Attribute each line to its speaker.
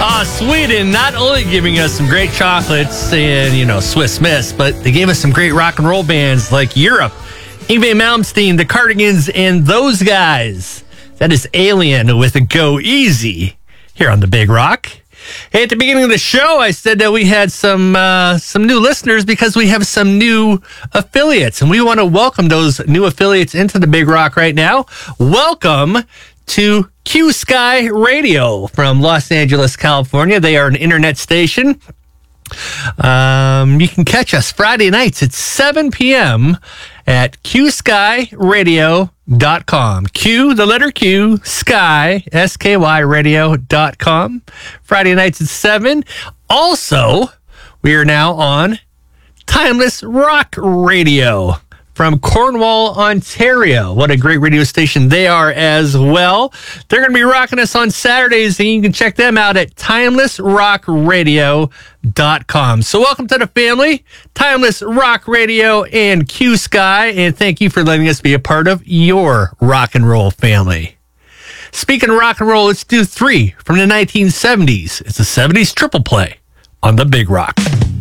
Speaker 1: Sweden not only giving us some great chocolates and, Swiss Miss, but they gave us some great rock and roll bands like Europe, Yngwie Malmsteen, the Cardigans, and those guys. That is Alien with a Go Easy here on The Big Rock. Hey, at the beginning of the show, I said that we had some new listeners because we have some new affiliates, and we want to welcome those new affiliates into The Big Rock right now. Welcome to Q Sky Radio from Los Angeles, California. They are an internet station. You can catch us Friday nights at 7 p.m. at qskyradio.com. Q, the letter Q, Sky, S-K-Y, radio.com. Friday nights at 7. Also, we are now on Timeless Rock Radio from Cornwall, Ontario. What a great radio station they are as well. They're going to be rocking us on Saturdays, and you can check them out at timelessrockradio.com. So welcome to the family, Timeless Rock Radio and Q Sky, and thank you for letting us be a part of your rock and roll family. Speaking of rock and roll, let's do 3 from the 1970s. It's a 70s triple play on The Big Rock.